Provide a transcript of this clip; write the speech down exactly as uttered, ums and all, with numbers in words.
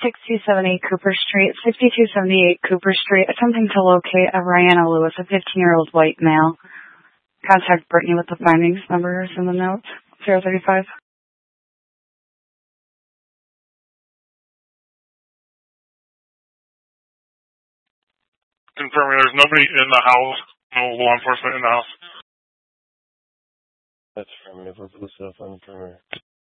six two seven eight Cooper Street, fifty-two seventy-eight Cooper Street, attempting to locate a Rihanna Lewis, a fifteen-year-old white male. Contact Brittany with the findings numbers in the notes. zero thirty-five. Confirming there's nobody in the house, no law enforcement in the house. That's affirmative. We're close enough on the perimeter.